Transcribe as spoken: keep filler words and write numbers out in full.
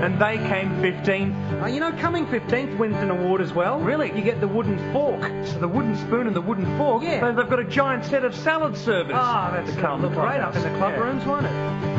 And they came fifteenth. Uh, you know, coming fifteenth wins an award as well. Really? You get the wooden fork. So the wooden spoon and the wooden fork, Yeah. so they've got a giant set of salad servers. Ah, that's to uh, come look great up in the club Yeah. rooms, won't it?